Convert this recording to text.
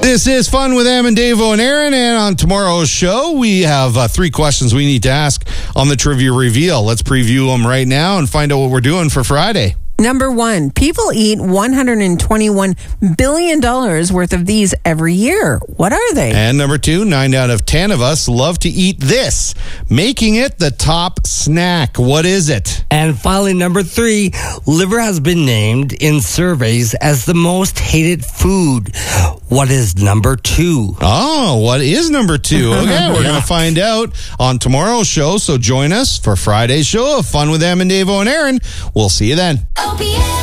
This is Fun with Em and Davo and Aaron, and on tomorrow's show, we have 3 questions we need to ask on the Trivia Reveal. Let's preview them right now and find out what we're doing for Friday. Number 1, people eat $121 billion worth of these every year. What are they? And number 2, 9 out of 10 of us love to eat this, making it the top snack. What is it? And finally, number 3, liver has been named in surveys as the most hated food. What is number 2? Oh, what is number 2? Okay, we're going to find out on tomorrow's show, so join us for Friday's show of Fun with Em and Davo and Aaron. We'll see you then. OPM.